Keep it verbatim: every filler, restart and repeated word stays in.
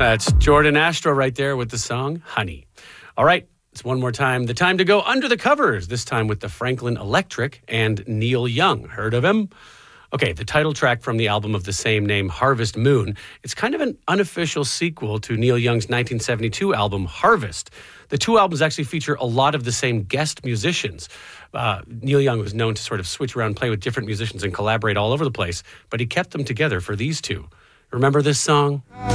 That's Jordan Astro right there with the song Honey. All right, it's one more time. The time to go under the covers, this time with the Franklin Electric and Neil Young. Heard of him? Okay, the title track from the album of the same name, Harvest Moon. It's kind of an unofficial sequel to Neil Young's nineteen seventy-two album, Harvest. The two albums actually feature a lot of the same guest musicians. Uh, Neil Young was known to sort of switch around, play with different musicians and collaborate all over the place, but he kept them together for these two. Remember this song?